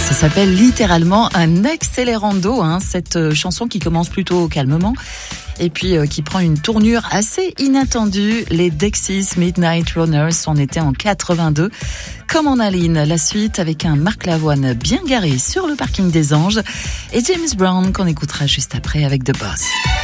Ça s'appelle littéralement un accélérando, cette chanson qui commence plutôt calmement et puis qui prend une tournure assez inattendue. Les Dexys Midnight Runners, on était en 82. Comme en Aline, la suite avec un Marc Lavoine bien garé sur le parking des Anges et James Brown qu'on écoutera juste après avec The Boss.